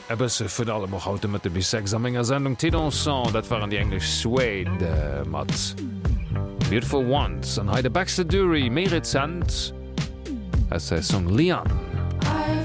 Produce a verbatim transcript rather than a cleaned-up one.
Ebesse vun allem och haute mat de bis examennger Sendung Tidanson, dat waren die englisch Swede äh, mat Beautiful Once an Heide Baxter Dury mé Rezent as se Song Leon.